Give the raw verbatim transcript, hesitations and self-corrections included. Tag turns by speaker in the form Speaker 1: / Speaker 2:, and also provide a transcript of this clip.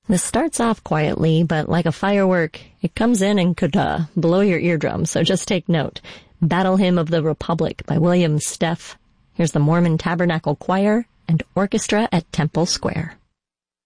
Speaker 1: This starts off quietly, but like a firework, it comes in and could uh, blow your eardrum, so just take note. Battle Hymn of the Republic by William Steff. Here's the Mormon Tabernacle Choir and Orchestra at Temple Square.